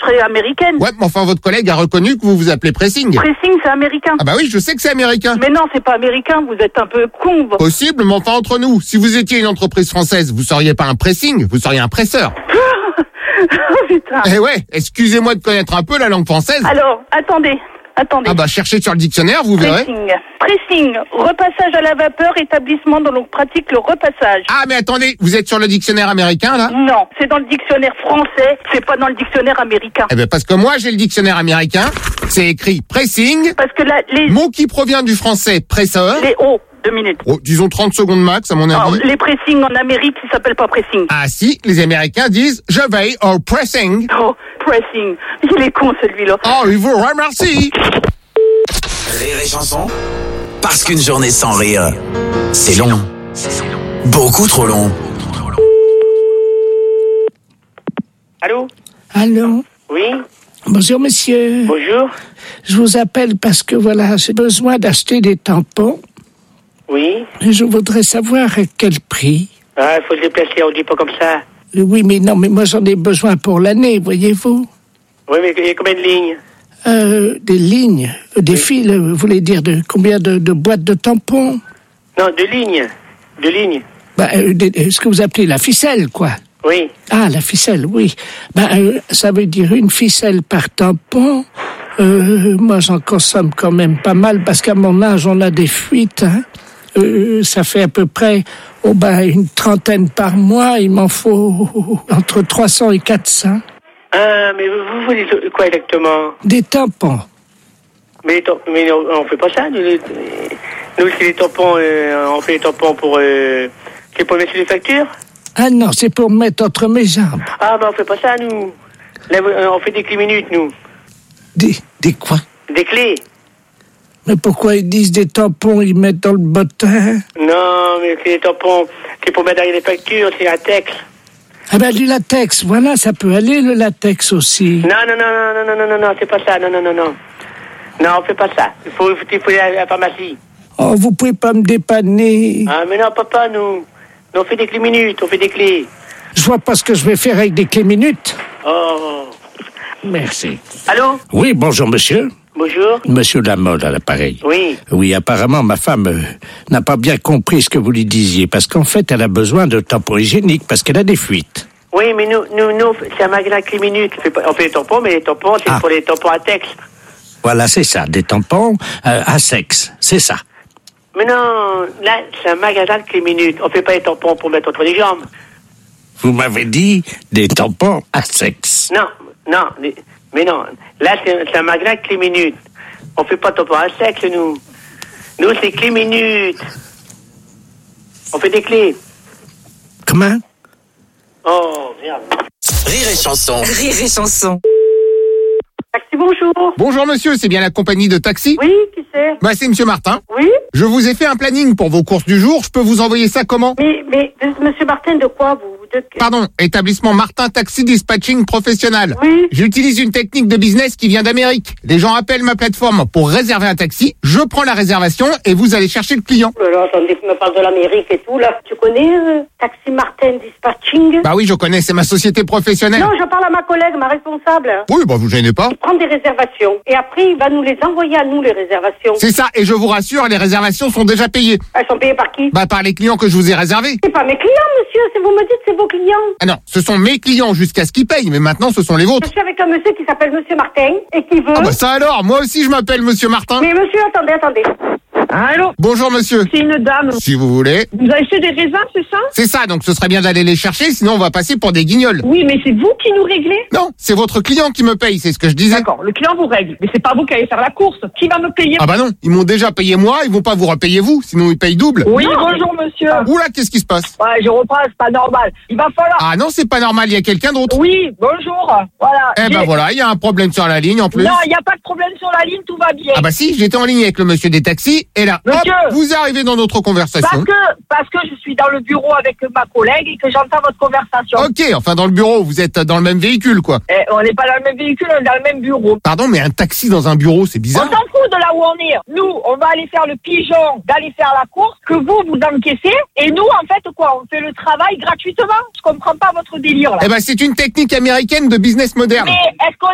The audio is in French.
serais américaine. Ouais, mais enfin, votre collègue a reconnu que vous vous appelez Pressing. Pressing, c'est américain. Ah bah oui, je sais que c'est américain. Mais non, c'est pas américain, vous êtes un peu con. Vous. Possible, mais enfin, entre nous, si vous étiez une entreprise française, vous seriez pas un pressing, vous seriez un presseur. Oh putain. Eh ouais, excusez-moi de connaître un peu la langue française. Alors, attendez. Ah bah, cherchez sur le dictionnaire, vous verrez. Pressing, repassage à la vapeur, établissement dont l'on pratique le repassage. Ah, mais attendez, vous êtes sur le dictionnaire américain, là? Non, c'est dans le dictionnaire français, c'est pas dans le dictionnaire américain. Eh ben, parce que moi, j'ai le dictionnaire américain, c'est écrit pressing, Parce que là, mot qui provient du français presseur. Les hauts, 2 minutes. Oh, disons 30 secondes max, à mon avis. Alors, les pressings en Amérique, ils s'appellent pas pressing. Ah si, les Américains disent « je vais au pressing Oh, pressing. Il est con, celui-là. ». Oh, il vous remercie. Rire et chanson, parce qu'une journée sans rire, c'est long. Beaucoup trop long. Allô? Allô? Oui? Bonjour, monsieur. Bonjour? Je vous appelle parce que, voilà, j'ai besoin d'acheter des tampons. Oui? Et je voudrais savoir à quel prix. Ah, il faut se déplacer, on dit pas comme ça. Oui, mais non, mais moi, j'en ai besoin pour l'année, voyez-vous. Oui, mais il y a combien de lignes? Des lignes, des fils, vous voulez dire combien de boîtes de tampons? Non, de lignes. De lignes. Ce que vous appelez la ficelle, quoi. Oui. Ah, la ficelle, oui. Ça veut dire une ficelle par tampon. Moi, j'en consomme quand même pas mal parce qu'à mon âge, on a des fuites. Hein. Ça fait à peu près une trentaine par mois. Il m'en faut entre 300 et 400. Ah, mais vous voulez quoi exactement? Des tampons. Mais on fait pas ça. Nous c'est les tampons, on fait les tampons pour... c'est pour mettre sur les factures? Ah non, c'est pour mettre entre mes jambes. Ah, on fait pas ça, nous. Là, on fait des clés minutes, nous. Des quoi? Des clés. Mais pourquoi ils disent des tampons, ils mettent dans le bottin? Non, mais c'est des tampons, c'est pour mettre derrière les factures, c'est latex. Ah du latex, voilà, ça peut aller, le latex aussi. Non, c'est pas ça, non. Non, on fait pas ça. Il faut aller à la pharmacie. Oh, vous pouvez pas me dépanner. Ah, mais non, papa, nous on fait des clés minutes, on fait des clés. Je vois pas ce que je vais faire avec des clés minutes. Oh. Merci. Allô? Oui, bonjour, monsieur. Bonjour. Monsieur Lamolle à l'appareil. Oui. Oui, apparemment, ma femme n'a pas bien compris ce que vous lui disiez, parce qu'en fait, elle a besoin de tampons hygiéniques, parce qu'elle a des fuites. Oui, mais nous c'est un magasin clé minute. On fait des tampons, mais les tampons, c'est pour les tampons à texte. Voilà, c'est ça, des tampons à sexe, c'est ça. Mais non, là, c'est un magasin de clé minute. On fait pas les tampons pour mettre entre les jambes. Vous m'avez dit des tampons à sexe. Non, mais non. Là, c'est un magasin de clé minute. On fait pas de tampons à sexe, nous. Nous, c'est clé minute. On fait des clés. Comment? Oh, merde. Rire et chanson. Rire et chanson. Taxi, bonjour. Bonjour monsieur, c'est bien la compagnie de taxi? Oui, qui c'est? C'est monsieur Martin. Oui? Je vous ai fait un planning pour vos courses du jour, je peux vous envoyer ça comment? Mais monsieur Martin, de quoi vous? Pardon, établissement Martin Taxi Dispatching Professionnel. Oui. J'utilise une technique de business qui vient d'Amérique. Les gens appellent ma plateforme pour réserver un taxi, je prends la réservation et vous allez chercher le client. Oh là là, attendez, tu me parles de l'Amérique et tout, là. Tu connais Taxi Martin Dispatching? Bah oui, je connais, c'est ma société professionnelle. Non, je parle à ma collègue, ma responsable. Oui, vous gênez pas. Il prend des réservations et après, il va nous les envoyer à nous, les réservations. C'est ça, et je vous rassure, les réservations sont déjà payées. Elles sont payées par qui? Par les clients que je vous ai réservés. C'est pas mes clients, monsieur, si vous me dites c'est vos clients. Ah non, ce sont mes clients jusqu'à ce qu'ils payent, mais maintenant ce sont les vôtres. Je suis avec un monsieur qui s'appelle monsieur Martin et qui veut... Ah ça alors, moi aussi je m'appelle monsieur Martin. Mais monsieur, attendez. Allô? Bonjour monsieur. C'est une dame. Si vous voulez. Vous avez fait des raisins, c'est ça? C'est ça, donc ce serait bien d'aller les chercher, sinon on va passer pour des guignols. Oui, mais c'est vous qui nous réglez? Non, c'est votre client qui me paye, c'est ce que je disais. D'accord, le client vous règle, mais c'est pas vous qui allez faire la course. Qui va me payer? Ah non, ils m'ont déjà payé moi, ils vont pas vous repayer vous, sinon ils payent double. Oui, bonjour monsieur. Oula, qu'est-ce qui se passe? Ouais, je reprends, c'est pas normal. Il va falloir... Ah non, c'est pas normal, il y a quelqu'un d'autre. Oui, bonjour. Voilà. Voilà, il y a un problème sur la ligne en plus. Non, il n'y a pas de problème sur la ligne, tout va bien. Ah si, j'étais en ligne avec le monsieur des taxis, et là, monsieur, hop, vous arrivez dans notre conversation. Parce que je suis dans le bureau avec ma collègue et que j'entends votre conversation. Ok, enfin dans le bureau, vous êtes dans le même véhicule, quoi. On n'est pas dans le même véhicule, on est dans le même bureau. Pardon, mais un taxi dans un bureau, c'est bizarre. On s'en fout de là où on est. Nous, on va aller faire le pigeon, d'aller faire la course, que vous encaissez, et nous, en fait, on fait le travail gratuitement. Je comprends pas votre délire, là. C'est une technique américaine de business moderne. Mais est-ce qu'on